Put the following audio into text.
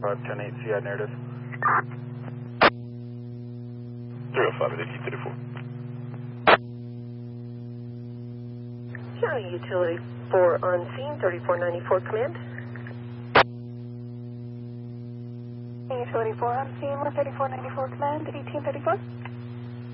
510-8 CI narrative. 305 at 1834. County Utility 4 on scene, 3494 command. Utility 4 on scene with 3494 command, 1834.